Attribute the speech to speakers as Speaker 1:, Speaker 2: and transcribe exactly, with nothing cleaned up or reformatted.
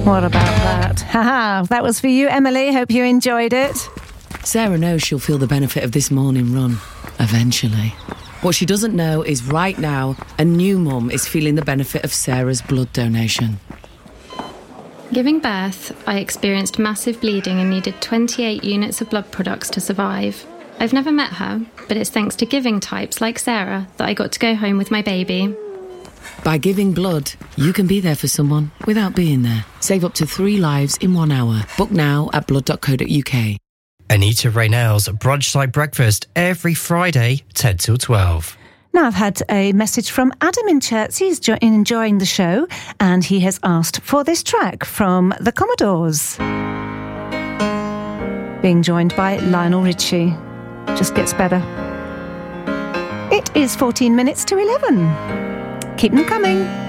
Speaker 1: What about that? Haha, that was for you, Emily. Hope you enjoyed it.
Speaker 2: Sarah knows she'll feel the benefit of this morning run, eventually. What she doesn't know is right now, a new mum is feeling the benefit of Sarah's blood donation.
Speaker 3: Giving birth, I experienced massive bleeding and needed twenty-eight units of blood products to survive. I've never met her, but it's thanks to giving types like Sarah that I got to go home with my baby.
Speaker 2: By giving blood, you can be there for someone without being there. Save up to three lives in one hour. Book now at blood dot co dot uk.
Speaker 4: Anita Raynell's Brunchside Breakfast every Friday, ten till twelve.
Speaker 1: Now, I've had a message from Adam in Chertsey. He's jo- enjoying the show, and he has asked for this track from the Commodores. Being joined by Lionel Richie. Just gets better. It is fourteen minutes to eleven. Keep them coming.